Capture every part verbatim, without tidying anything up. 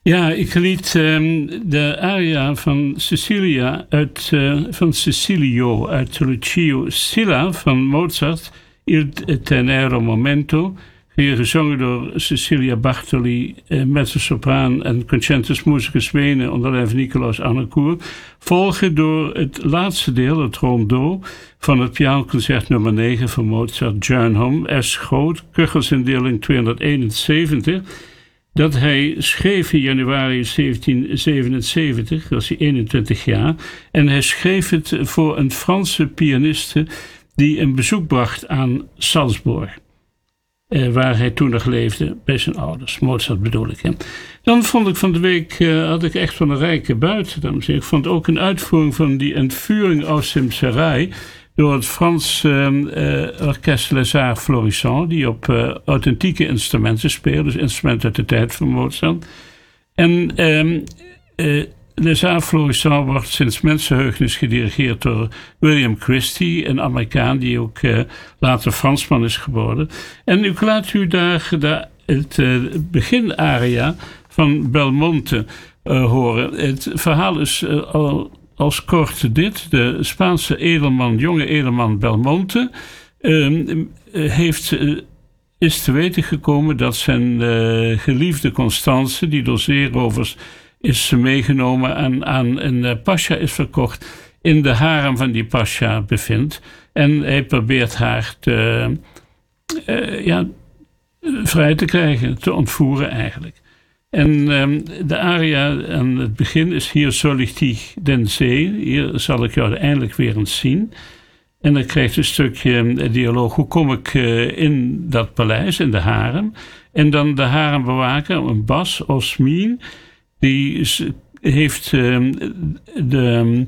Ja, ik liet um, de aria van Cecilia uit, uh, van Cecilio uit Lucio Silla van Mozart, Il Tenero Momento, hier gezongen door Cecilia Bartoli, eh, mezzosopraan en concentus musicus Wenen onder leiding van Nicolaus Arnoncourt, volgen door het laatste deel, het rondo, van het pianoconcert nummer negen van Mozart, Jernholm, S. Groot, Köchelsindeling tweehonderdeenenzeventig, dat hij schreef in januari zeventien zevenenzeventig, dat was hij eenentwintig jaar, en hij schreef het voor een Franse pianiste die een bezoek bracht aan Salzburg. Eh, waar hij toen nog leefde bij zijn ouders. Mozart bedoel ik. Hè. Dan vond ik van de week, uh, had ik echt van een rijke buit. Ik vond ook een uitvoering van die Entführung aus dem Serail door het Frans uh, uh, orkest Les Arts Florissants, die op uh, authentieke instrumenten speelt, dus instrumenten uit de tijd van Mozart. En um, uh, Les Arts Florissants wordt sinds mensenheugenis gedirigeerd door William Christie, een Amerikaan die ook uh, later Fransman is geworden. En ik laat u daar de, het uh, beginaria van Belmonte uh, horen. Het verhaal is uh, al als kort dit. De Spaanse edelman, jonge edelman Belmonte uh, heeft... Uh, is te weten gekomen dat zijn uh, geliefde Constance, die door zeerovers is meegenomen en aan een uh, pasja is verkocht, in de harem van die pasja bevindt. En hij probeert haar te, uh, ja, vrij te krijgen, te ontvoeren eigenlijk. En um, de aria aan het begin is hier soll ich dich denn sehen, hier zal ik jou eindelijk weer eens zien. En dan krijgt een stukje dialoog. Hoe kom ik uh, in dat paleis, in de harem? En dan de harembewaker, een Bas, Osmin, die is, heeft uh, de,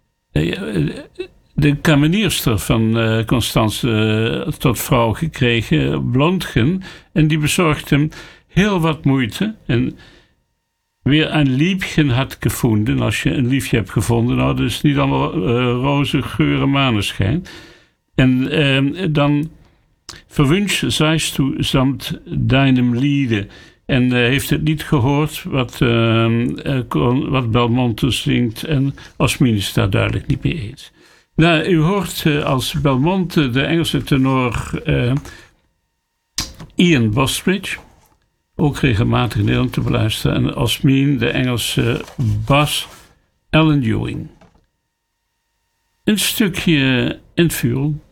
uh, de kamenierster van uh, Constance uh, tot vrouw gekregen, Blondgen. En die bezorgt hem heel wat moeite. En weer een liefje had gevonden. Als je een liefje hebt gevonden, nou, dat is niet allemaal uh, roze geur en maneschijn. En uh, dan verwünsch seist du samt deinem Liede. En uh, heeft het niet gehoord wat, uh, uh, wat Belmonte zingt. En Osmin is daar duidelijk niet mee eens. Nou, u hoort uh, als Belmonte de Engelse tenor uh, Ian Bostridge. Ook regelmatig in Nederland te beluisteren. En Osmin, de Engelse bas, Alan Ewing. Een stukje Entführung.